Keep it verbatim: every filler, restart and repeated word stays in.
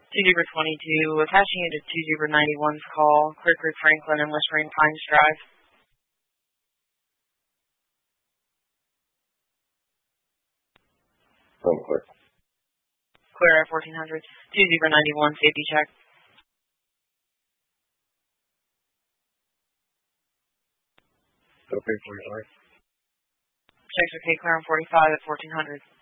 two zero twenty-two, attaching you to two zero ninety-one's call, Clear Creek Franklin and Whispering Pines Drive. Phone clear. Clear at fourteen hundred, two zero ninety-one, safety check. Okay, please, sorry. Checks okay, clear on forty-five at fourteen hundred.